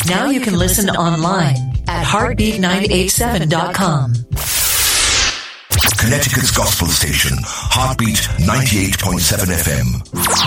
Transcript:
Now you can listen online at heartbeat987.com. Connecticut's gospel station, Heartbeat 98.7 FM.